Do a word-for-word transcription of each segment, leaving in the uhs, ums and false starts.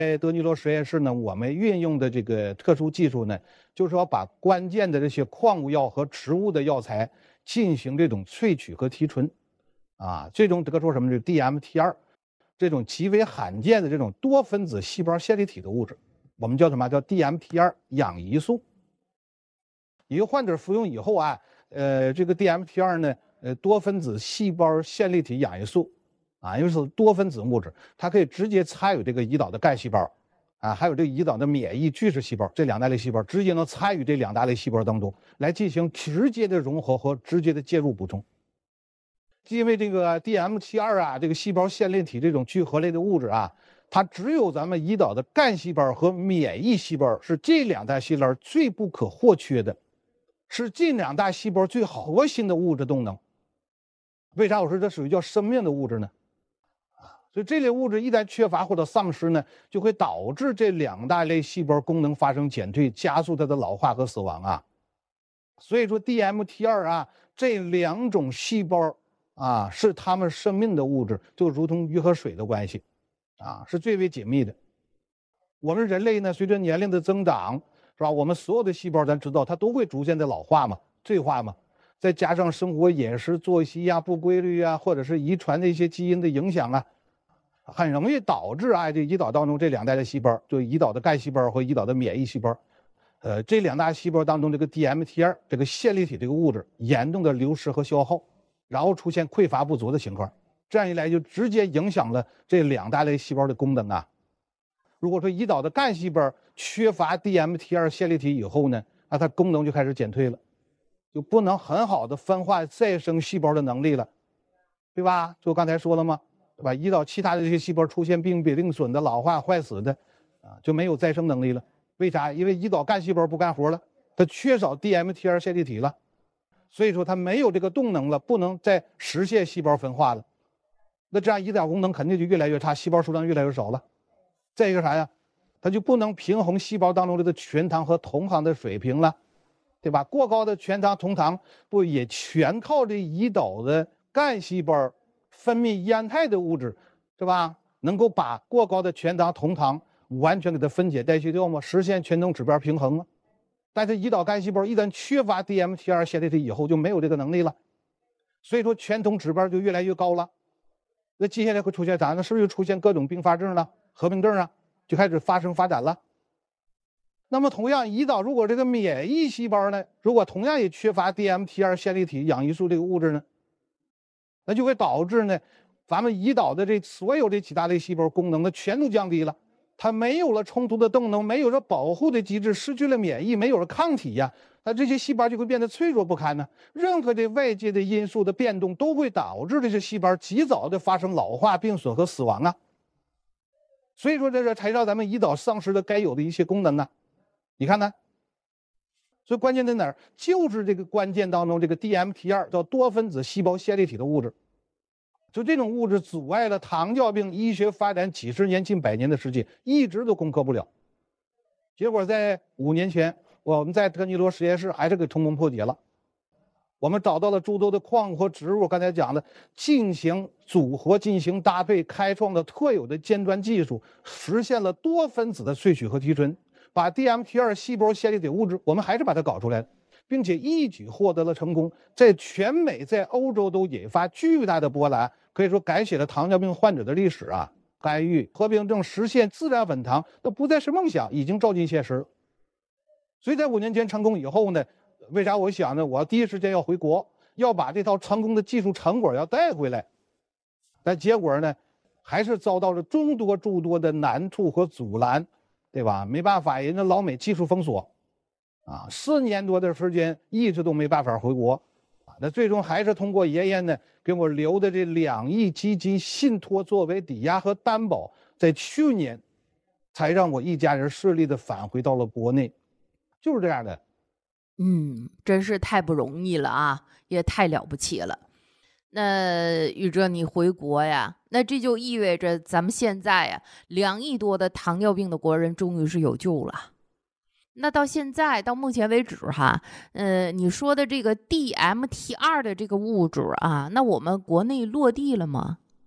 德尼罗实验室呢，我们运用的这个特殊技术呢，就是要把关键的这些矿物药和植物的药材进行这种萃取和提纯，啊，最终得出什么？就是 D M T 二 这种极为罕见的这种多分子细胞线粒体的物质，我们叫什么？叫 D M T 二 氧胰素。一个患者服用以后啊，呃，这个 D M T 二 呢，呃，多分子细胞线粒体氧胰素。啊，因为是多分子物质，它可以直接参与这个胰岛的干细胞，啊，还有这个胰岛的免疫巨噬细胞，这两大类细胞直接能参与这两大类细胞当中来进行直接的融合和直接的介入补充。因为这个 D M T 二 啊，这个细胞线粒体这种聚合类的物质啊，它只有咱们胰岛的干细胞和免疫细胞是这两大细胞最不可或缺的，是这两大细胞最核心的物质动能。为啥我说这属于叫生命的物质呢？所以这类物质一旦缺乏或者丧失呢，就会导致这两大类细胞功能发生减退，加速它的老化和死亡啊。所以说 D M T 二 啊，这两种细胞啊是它们生命的物质，就如同鱼和水的关系啊，是最为紧密的。我们人类呢，随着年龄的增长，是吧？我们所有的细胞咱知道它都会逐渐的老化嘛，退化嘛。再加上生活饮食作息啊不规律啊，或者是遗传的一些基因的影响啊，很容易导致啊，这胰岛当中这两大类细胞，就胰岛的干细胞和胰岛的免疫细胞，呃，这两大细胞当中这个 D M T 二 这个线粒体这个物质严重的流失和消耗，然后出现匮乏不足的情况。这样一来就直接影响了这两大类细胞的功能啊。如果说胰岛的干细胞缺乏 D M T 二 线粒体以后呢，那它功能就开始减退了，就不能很好的分化再生细胞的能力了，对吧？就刚才说了吗？对吧？胰岛其他的这些细胞出现病变、病损的、老化、坏死的，啊，就没有再生能力了。为啥？因为胰岛干细胞不干活了，它缺少 D M T 二 线粒体了，所以说它没有这个动能了，不能再实现细胞分化了。那这样胰岛功能肯定就越来越差，细胞数量越来越少了。再一个啥呀？它就不能平衡细胞当中这个全糖和酮糖的水平了，对吧？过高的全糖、酮糖不也全靠这胰岛的干细胞分泌烟肽的物质，是吧？能够把过高的全糖、酮糖完全给它分解代谢掉吗？实现全能指标平衡吗？但是胰岛干细胞一旦缺乏 D M T 二 线粒体以后，就没有这个能力了，所以说全酮指标就越来越高了。那接下来会出现啥呢？是不是又出现各种并发症了、合并症啊，就开始发生发展了？那么同样，胰岛如果这个免疫细胞呢，如果同样也缺乏 D M T 二 线粒体氧胰素这个物质呢，那就会导致呢，咱们胰岛的这所有这几大类细胞功能呢全都降低了，它没有了充足的动能，没有了保护的机制，失去了免疫，没有了抗体呀，那这些细胞就会变得脆弱不堪呢。任何的外界的因素的变动都会导致这些细胞及早的发生老化、病损和死亡啊。所以说这个才让咱们胰岛丧失了该有的一些功能啊。你看呢？所以关键在哪儿？就是这个关键当中，这个 D M T 二 叫多分子细胞线粒体的物质，就这种物质阻碍了糖尿病医学发展几十年、近百年的时间，一直都攻克不了。结果在五年前，我们在特尼罗实验室还是给成功破解了。我们找到了诸多的矿物和植物，刚才讲的进行组合、进行搭配，开创了特有的尖端技术，实现了多分子的萃取和提纯。把 D M T 二 细胞线粒体物质，我们还是把它搞出来了，并且一举获得了成功，在全美、在欧洲都引发巨大的波澜，可以说改写了糖尿病患者的历史啊！干预、合并症实现自然稳糖，那不再是梦想，已经照进现实。所以在五年前成功以后呢，为啥我想呢？我第一时间要回国，要把这套成功的技术成果要带回来，但结果呢，还是遭到了众多诸多的难处和阻拦。对吧？没办法，人家老美技术封锁，啊，四年多的时间一直都没办法回国，啊，那最终还是通过爷爷呢给我留的这两亿基金信托作为抵押和担保，在去年才让我一家人顺利的返回到了国内，就是这样的。 嗯，真是太不容易了啊，也太了不起了。那宇哲，你回国呀？那这就意味着咱们现在呀，两亿多的糖尿病的国人终于是有救了。那到现在到目前为止哈，呃，你说的这个 D M T 二 的这个物质啊，那我们国内落地了吗？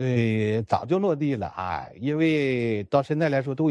对，早就落地了啊，因为到现在来说都。